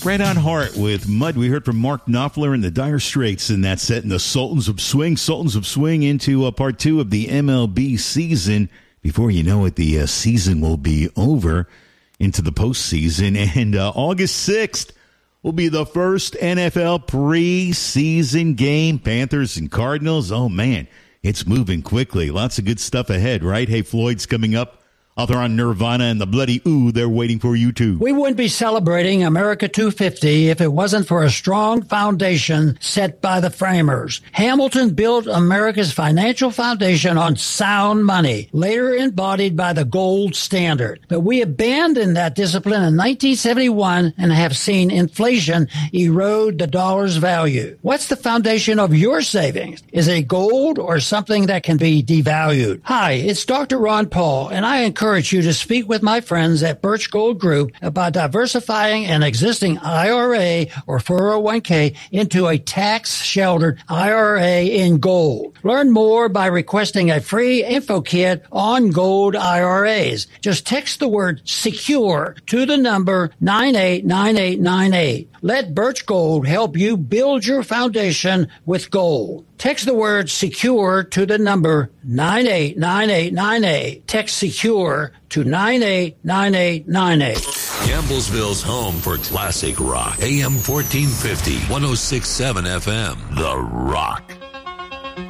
Right on Heart with Mud. We heard from Mark Knopfler and the Dire Straits in that set, and the Sultans of Swing. Sultans of Swing into part two of the MLB season. Before you know it, the season will be over into the postseason. And August 6th will be the first NFL preseason game. Panthers and Cardinals. Oh, man, it's moving quickly. Lots of good stuff ahead, right? Hey, Floyd's coming up. Author on Nirvana and the Bloody Ooh, they're waiting for you too. We wouldn't be celebrating America 250 if it wasn't for a strong foundation set by the framers. Hamilton built America's financial foundation on sound money, later embodied by the gold standard. But we abandoned that discipline in 1971 and have seen inflation erode the dollar's value. What's the foundation of your savings? Is it gold or something that can be devalued? Hi, it's Dr. Ron Paul, and I encourage you to speak with my friends at Birch Gold Group about diversifying an existing IRA or 401k into a tax-sheltered IRA in gold. Learn more by requesting a free info kit on gold IRAs. Just text the word SECURE to the number 989898. Let Birch Gold help you build your foundation with gold. Text the word SECURE to the number 989898. Text SECURE to 989898. Campbellsville's home for classic rock. AM 1450, 106.7 FM. The Rock.